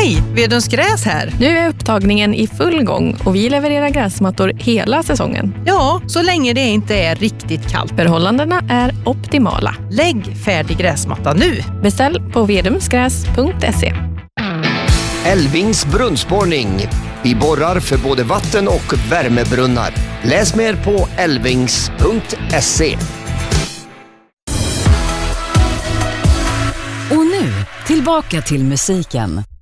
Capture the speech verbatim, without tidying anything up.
Hej, Vedums Gräs här. Nu är upptagningen i full gång och vi levererar gräsmattor hela säsongen. Ja, så länge det inte är riktigt kallt. Förhållandena är optimala. Lägg färdig gräsmatta nu. Beställ på vedumsgräs punkt se. Älvings brunnsborrning. Vi borrar för både vatten- och värmebrunnar. Läs mer på älvings punkt se. Och nu, tillbaka till musiken.